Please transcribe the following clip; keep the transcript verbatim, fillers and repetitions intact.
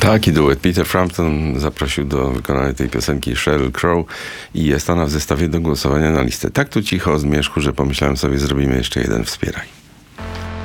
Tak, i duet Peter Frampton zaprosił do wykonania tej piosenki Sheryl Crow i jest ona w zestawie do głosowania na listę. Tak tu cicho o zmierzchu, że pomyślałem sobie, zrobimy jeszcze jeden Wspieraj.